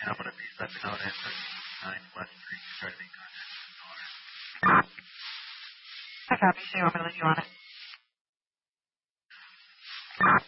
And I'm going to be stepping out at 9 West Street to try to make contact with his daughter. I copy. So you want me to leave you on it?